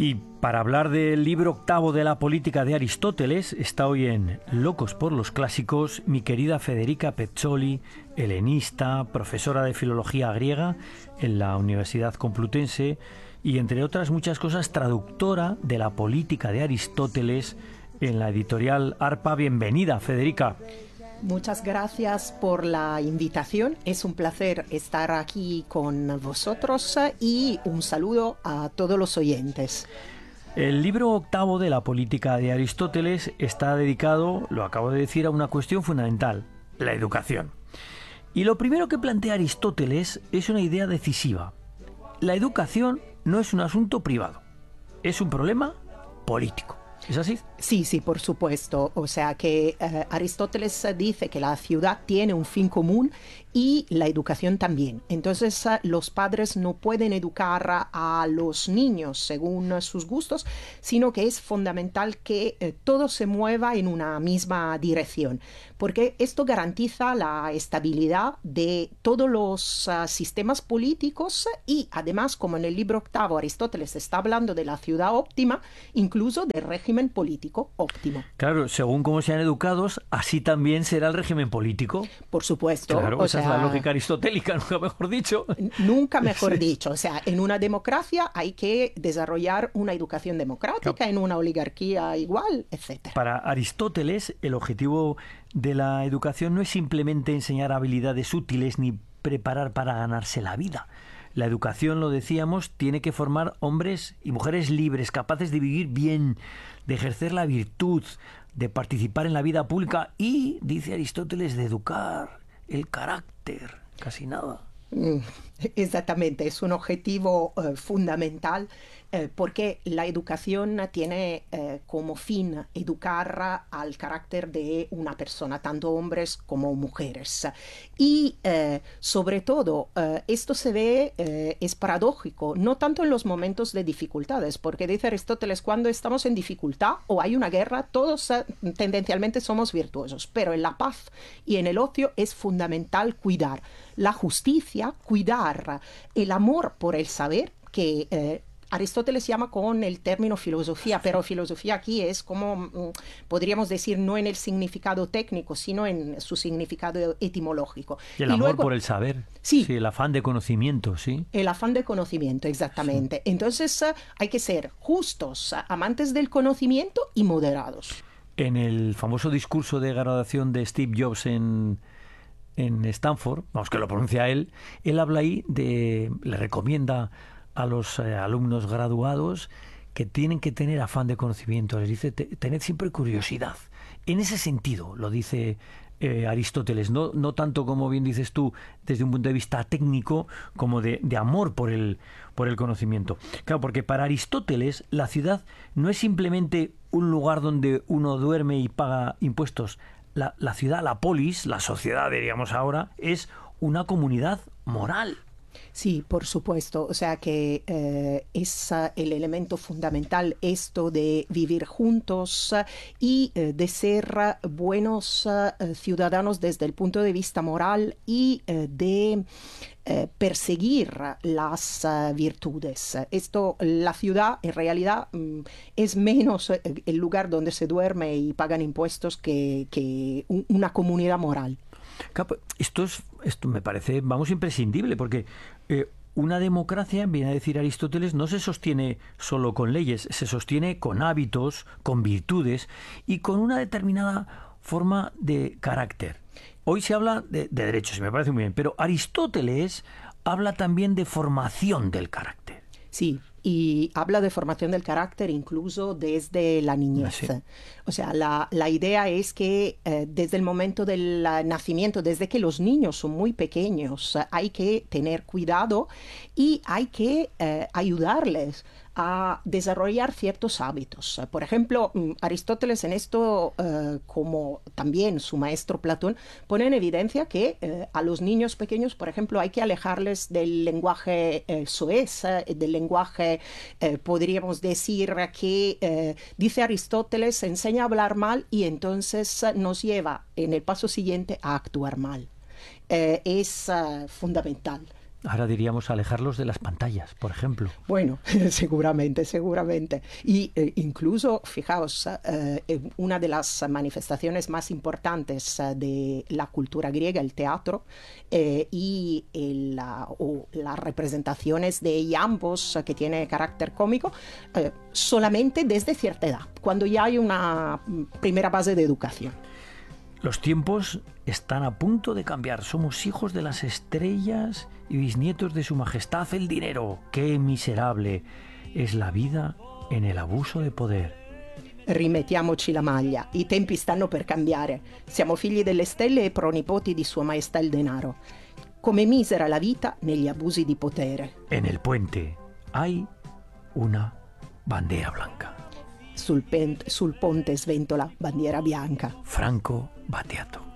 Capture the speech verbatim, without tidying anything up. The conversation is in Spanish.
Y para hablar del libro octavo de la política de Aristóteles, está hoy en Locos por los Clásicos mi querida Federica Pezzoli, helenista, profesora de filología griega en la Universidad Complutense y, entre otras muchas cosas, traductora de la política de Aristóteles en la editorial ARPA. Bienvenida, Federica. Muchas gracias por la invitación. Es un placer estar aquí con vosotros y un saludo a todos los oyentes. El libro octavo de la política de Aristóteles está dedicado, lo acabo de decir, a una cuestión fundamental, la educación. Y lo primero que plantea Aristóteles es una idea decisiva. La educación no es un asunto privado, es un problema político. ¿Es así? Sí, sí, por supuesto. O sea que eh, Aristóteles dice que la ciudad tiene un fin común y la educación también. Entonces eh, los padres no pueden educar a los niños según sus gustos, sino que es fundamental que eh, todo se mueva en una misma dirección, porque esto garantiza la estabilidad de todos los uh, sistemas políticos y además, como en el libro octavo Aristóteles está hablando de la ciudad óptima, incluso del régimen político óptimo. Claro, según cómo sean educados, así también será el régimen político. Por supuesto. Claro, o esa sea, es la lógica aristotélica, nunca mejor dicho. Nunca mejor Sí. dicho. O sea, en una democracia hay que desarrollar una educación democrática, Claro. en una oligarquía igual, etcétera. Para Aristóteles, el objetivo de la educación no es simplemente enseñar habilidades útiles ni preparar para ganarse la vida. La educación, lo decíamos, tiene que formar hombres y mujeres libres, capaces de vivir bien, de ejercer la virtud, de participar en la vida pública y, dice Aristóteles, de educar el carácter. Casi nada. Mm, Exactamente, es un objetivo eh, fundamental eh, porque la educación tiene eh, como fin educar al carácter de una persona, tanto hombres como mujeres. Y eh, sobre todo, eh, esto se ve, eh, es paradójico, no tanto en los momentos de dificultades, porque dice Aristóteles, cuando estamos en dificultad o hay una guerra, todos eh, tendencialmente somos virtuosos, pero en la paz y en el ocio es fundamental cuidar la justicia, cuidar el amor por el saber, que eh, Aristóteles llama con el término filosofía, pero filosofía aquí es como, mm, podríamos decir, no en el significado técnico, sino en su significado etimológico. Y el y amor luego, por el saber. Sí. Sí, el afán de conocimiento, sí. El afán de conocimiento, exactamente. Sí. Entonces uh, hay que ser justos, uh, amantes del conocimiento y moderados. En el famoso discurso de graduación de Steve Jobs en... en Stanford, vamos, que lo pronuncia él, él habla ahí de, le recomienda a los eh, alumnos graduados que tienen que tener afán de conocimiento, les dice, tened siempre curiosidad. En ese sentido, lo dice eh, Aristóteles, no, no tanto, como bien dices tú, desde un punto de vista técnico, como de, de amor por el, por el conocimiento. Claro, porque para Aristóteles la ciudad no es simplemente un lugar donde uno duerme y paga impuestos. La, la ciudad, la polis, la sociedad, diríamos ahora, es una comunidad moral. Sí, por supuesto. O sea que eh, es uh, el elemento fundamental esto de vivir juntos uh, y uh, de ser uh, buenos uh, ciudadanos desde el punto de vista moral y uh, de uh, perseguir las uh, virtudes. Esto, la ciudad en realidad um, es menos uh, el lugar donde se duerme y pagan impuestos que, que un, una comunidad moral. Esto es, esto me parece, vamos, imprescindible, porque eh, una democracia, viene a decir Aristóteles, no se sostiene solo con leyes, se sostiene con hábitos, con virtudes y con una determinada forma de carácter. Hoy se habla de, de derechos, y me parece muy bien, pero Aristóteles habla también de formación del carácter. Sí, y habla de formación del carácter incluso desde la niñez. Sí. O sea, la, la idea es que eh, desde el momento del nacimiento, desde que los niños son muy pequeños, eh, hay que tener cuidado y hay que eh, ayudarles a desarrollar ciertos hábitos. Por ejemplo, Aristóteles en esto, eh, como también su maestro Platón, pone en evidencia que eh, a los niños pequeños, por ejemplo, hay que alejarles del lenguaje eh, soez, eh, del lenguaje, eh, podríamos decir que, eh, dice Aristóteles, enseña a hablar mal y entonces eh, nos lleva en el paso siguiente a actuar mal. Eh, es uh, fundamental Ahora diríamos alejarlos de las pantallas, por ejemplo. Bueno, seguramente, seguramente. Y eh, incluso, fijaos, eh, una de las manifestaciones más importantes eh, de la cultura griega, el teatro, eh, y el, la, o las representaciones de ambos eh, que tiene carácter cómico, eh, solamente desde cierta edad, cuando ya hay una primera base de educación. Los tiempos están a punto de cambiar. Somos hijos de las estrellas y bisnietos de su majestad el dinero. ¡Qué miserable es la vida en el abuso de poder! Rimettiamoci la maglia. I tempi stanno per cambiare. Siamo figli delle stelle e pronipoti di Sua Maestà il denaro. Come misera la vita negli abusi di potere. En el puente hay una bandera blanca. Sul, pen- sul ponte sventola bandiera bianca. Franco Battiato.